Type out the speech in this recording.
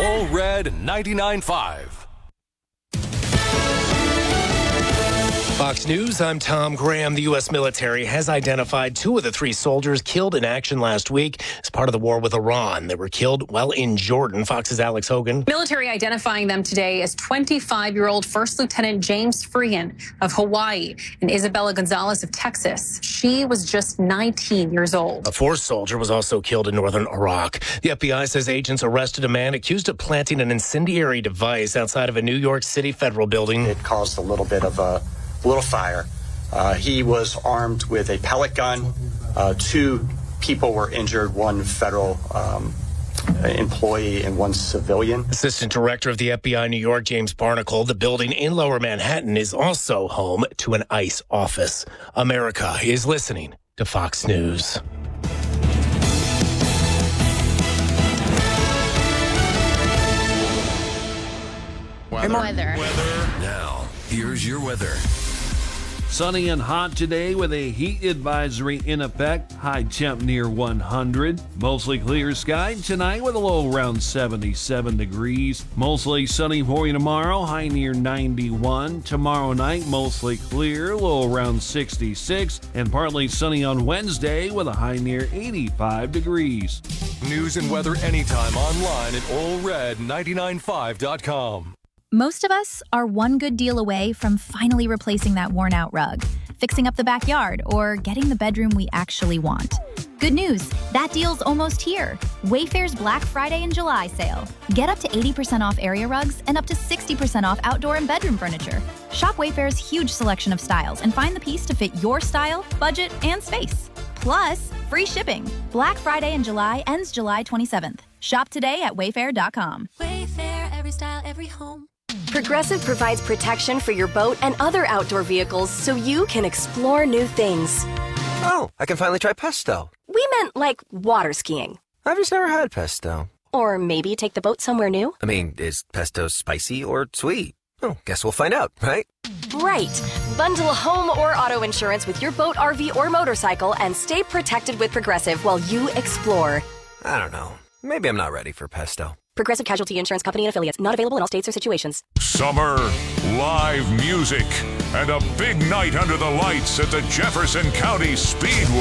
All Red 99.5. Fox News, I'm Tom Graham. The U.S. military has identified 2 of the 3 soldiers killed in action last week as part of the war with Iran. They were killed while in Jordan. Fox's Alex Hogan. Military identifying them today as 25-year-old First Lieutenant James Freehan of Hawaii and Isabella Gonzalez of Texas. She was just 19 years old. A 4th soldier was also killed in northern Iraq. The FBI says agents arrested a man accused of planting an incendiary device outside of a New York City federal building. It caused a little bit of a fire. He was armed with a pellet gun. 2 people were injured, 1 federal employee and 1 civilian. Assistant Director of the FBI New York, James Barnacle, the building in Lower Manhattan is also home to an ICE office. America is listening to Fox News. Weather. Now, here's your weather. Sunny and hot today with a heat advisory in effect. High temp near 100. Mostly clear sky tonight with a low around 77 degrees. Mostly sunny for you tomorrow. High near 91. Tomorrow night mostly clear. Low around 66. And partly sunny on Wednesday with a high near 85 degrees. News and weather anytime online at allred995.com. Most of us are one good deal away from finally replacing that worn-out rug, fixing up the backyard, or getting the bedroom we actually want. Good news, that deal's almost here. Wayfair's Black Friday and July sale. Get up to 80% off area rugs and up to 60% off outdoor and bedroom furniture. Shop Wayfair's huge selection of styles and find the piece to fit your style, budget, and space. Plus, free shipping. Black Friday and July ends July 27th. Shop today at wayfair.com. Wayfair, every style, every home. Progressive provides protection for your boat and other outdoor vehicles so you can explore new things. Oh, I can finally try pesto. We meant like water skiing. I've just never had pesto. Or maybe take the boat somewhere new. I mean, is pesto spicy or sweet? Oh, guess we'll find out, right? Right. Bundle home or auto insurance with your boat, RV, or motorcycle and stay protected with Progressive while you explore. I don't know. Maybe I'm not ready for pesto. Progressive Casualty Insurance Company and Affiliates. Not available in all states or situations. Summer, live music, and a big night under the lights at the Jefferson County Speedway.